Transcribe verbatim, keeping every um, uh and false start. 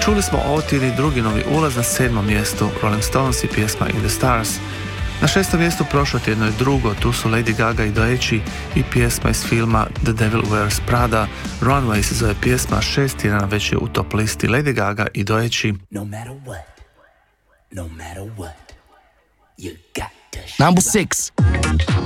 Čuli smo Otiri drugi novi ulaz na sedmom mjestu, Rolling Stones i pjesma In the Stars. Na šestom mjestu prošlo tjedno je drugo, tu su Lady Gaga i Doechi i pjesma iz filma The Devil Wears Prada. Runway se zove pjesma, šest tjedana već je u top listi. Lady Gaga i Doechi. No matter what, no matter what, you got to Number six.